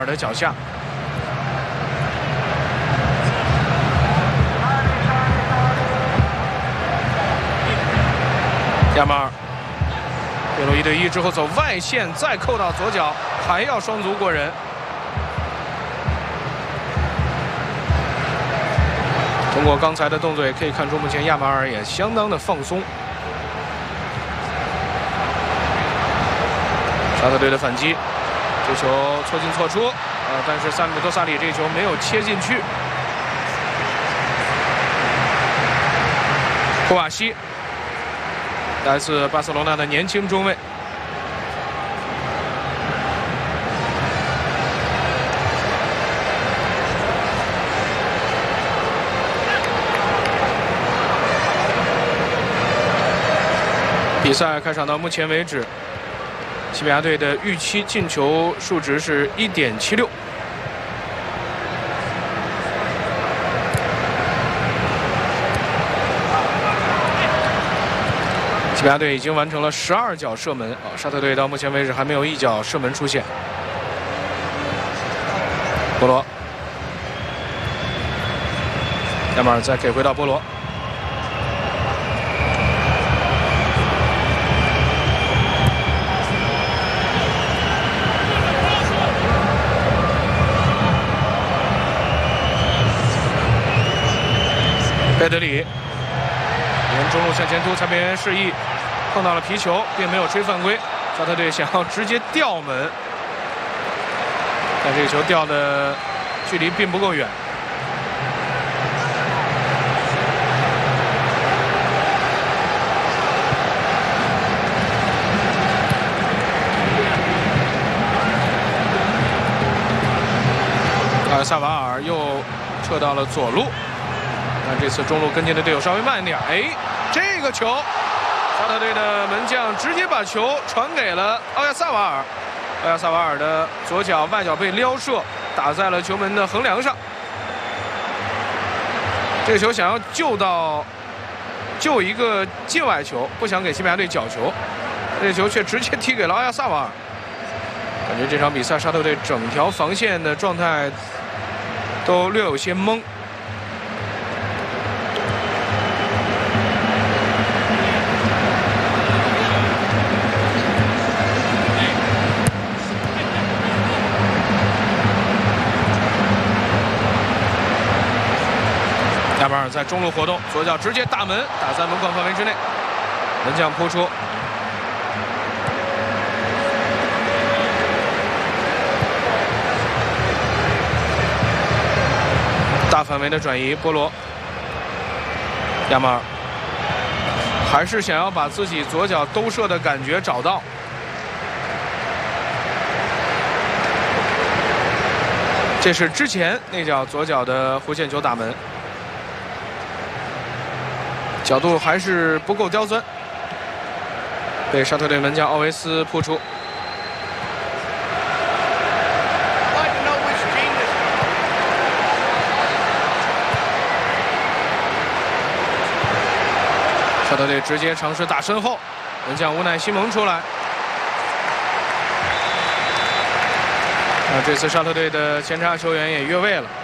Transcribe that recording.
的脚下。亚马尔，贝洛1对1之后走外线，再扣到左脚，还要双足过人。通过刚才的动作也可以看出，目前亚马尔也相当的放松。沙特队的反击，这球错进错出，但是萨姆托萨里这球没有切进去。库瓦西。 来自巴塞罗那的年轻中卫，比赛开场到目前为止，西班牙队的预期进球数值是1.76。 西班牙队已经完成了12脚射门啊，沙特队到目前为止还没有1脚射门出现。波罗，亚马尔再给回到波罗，贝德里。 沿中路向前突，裁判员示意碰到了皮球，并没有吹犯规。沙特队想要直接吊门，但这个球吊的距离并不够远。萨瓦尔又撤到了左路。 但这次中路跟进的队友稍微慢一点，哎，这个球，沙特队的门将直接把球传给了奥亚萨瓦尔，奥亚萨瓦尔的左脚外脚背撩射，打在了球门的横梁上。这个球想要救一个界外球，不想给西班牙队角球，这个球却直接踢给了奥亚萨瓦尔。感觉这场比赛沙特队整条防线的状态都略有些懵。 亚马尔在中路活动，左脚直接大门打在门框范围之内，门将扑出。大范围的转移，波罗。亚马尔还是想要把自己左脚兜射的感觉找到。这是之前那脚左脚的弧线球打门。 角度还是不够刁钻，被沙特队门将奥维斯扑出。沙特队直接尝试打身后，门将乌奈西蒙出来。这次沙特队的前插球员也越位了。